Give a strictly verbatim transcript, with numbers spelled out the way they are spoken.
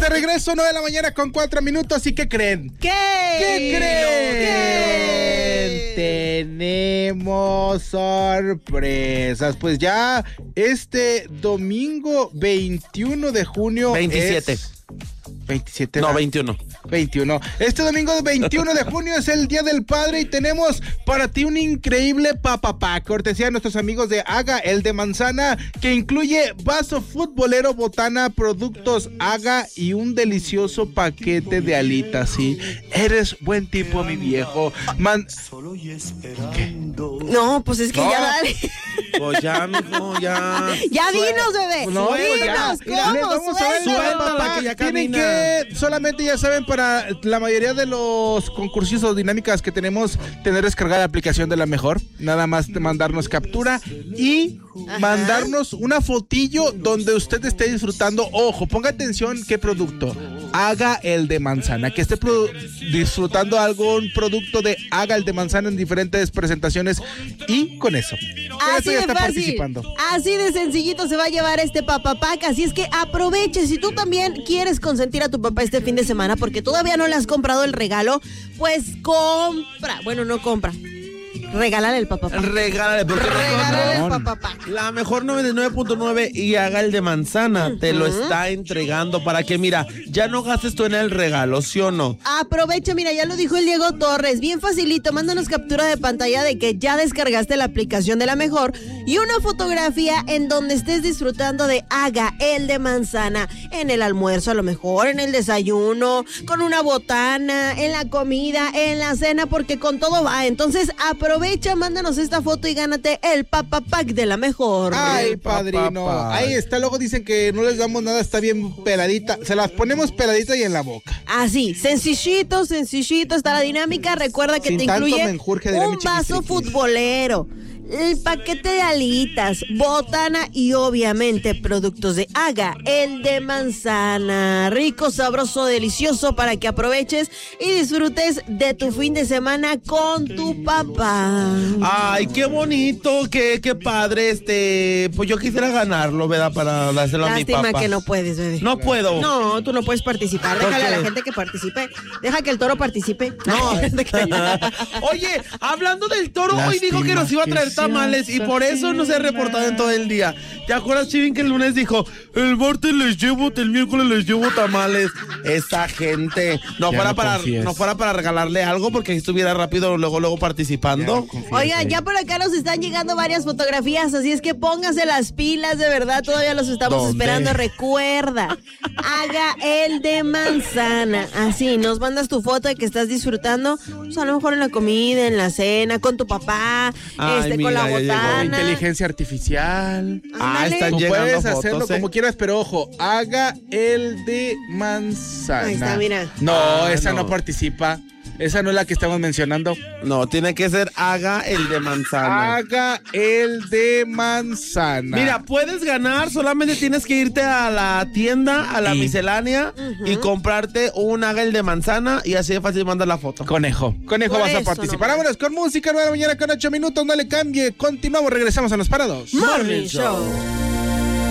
de regreso, nueve de la mañana con cuatro minutos. ¿Y qué creen? ¿Qué? ¿Qué creen? ¿Qué? Tenemos sorpresas. Pues ya este domingo veintiuno de junio. veintisiete. Es... veintisiete. No, veintiuno. veintiuno. Este domingo veintiuno de junio es el Día del Padre y tenemos para ti un increíble papapá, cortesía de nuestros amigos de Haga, el de manzana, que incluye vaso futbolero, botana, productos Haga y un delicioso paquete de alitas. Sí, eres buen tipo, mi viejo. Man... ¿Qué? No, pues es que no. ya dale. Pues ya, mijo, ya. Ya dinos, bebé. No, dinos, ya. ¿cómo? Vamos a ver, Suéltala, que ya tienen camina. que, solamente ya saben, para la mayoría de los concursos o dinámicas que tenemos, tener descargada la aplicación de La Mejor, nada más de mandarnos captura y Ajá. mandarnos una fotillo donde usted esté disfrutando. Ojo, ponga atención qué producto. Haga el de manzana, que esté pro- disfrutando algún producto de Haga el de manzana en diferentes presentaciones y con eso. Con así eso ya de está fácil, participando. Así de sencillito se va a llevar este papapack, así es que aproveche. Si tú también quieres consentir a tu papá este fin de semana porque todavía no le has comprado el regalo, pues compra, bueno, no compra. Regálale el papapack. Regálale, porque Regálale el no, papapack. La mejor noventa y nueve punto nueve y Haga el de manzana uh-huh. te lo está entregando para que, mira, ya no gastes tú en el regalo, ¿sí o no? Aprovecha, mira, ya lo dijo el Diego Torres, bien facilito, mándanos captura de pantalla de que ya descargaste la aplicación de La Mejor y una fotografía en donde estés disfrutando de Haga el de manzana, en el almuerzo a lo mejor, en el desayuno, con una botana, en la comida, en la cena, porque con todo va. Entonces aprovecha, mándanos esta foto y gánate el papapack de La Mejor. Ay, padrino, Papá. ahí está. Luego dicen que no les damos nada, está bien peladita, se las ponemos peladita y en la boca. Así, sencillito, sencillito está la dinámica. Recuerda que Sin te tanto incluye menjurje de un mi vaso chiquistriquis. futbolero, el paquete de alitas, botana y obviamente productos de Haga, el de manzana. Rico, sabroso, delicioso para que aproveches y disfrutes de tu fin de semana con tu papá. Ay, qué bonito, qué, qué padre, este, pues yo quisiera ganarlo, ¿verdad? Para dárselo a mi papá. Lástima que no puedes, bebé. No puedo. No, tú no puedes participar. ¿Por Déjale a qué? la gente que participe. Deja que el toro participe. No. Oye, hablando del toro, Lástima hoy dijo que nos iba a traer que tamales y por eso no se ha reportado en todo el día. ¿Te acuerdas, Chivin, que el lunes dijo, el martes les llevo, el miércoles les llevo tamales? Esa gente no Ya fuera no para confíes. no fuera para regalarle algo porque estuviera rápido luego luego participando. Oigan, ya por acá nos están llegando varias fotografías, así es que pónganse las pilas, de verdad, todavía los estamos ¿Dónde? esperando. Recuerda, Haga el de manzana. Así, nos mandas tu foto de que estás disfrutando, pues a lo mejor en la comida, en la cena, con tu papá, Ay, este, mira, con la ya llegó. botana. Inteligencia artificial. Ah, Ándale. están Tú llegando puedes fotos, hacerlo ¿eh? como quieras, pero ojo, Haga el de manzana. Ahí está, mira. No, Ah, esa no. no. participa. Esa no es la que estamos mencionando. No, tiene que ser Haga el de manzana. Haga el de manzana. Mira, puedes ganar, solamente tienes que irte a la tienda, a la Y- miscelánea Ujú. y comprarte un Haga el de manzana y así de fácil mandas la foto. Conejo. Conejo Por vas a eso participar. nomás. Vámonos con música, nueve de la mañana con ocho minutos. No le cambie. Continuamos, regresamos a los parados. Morning Show.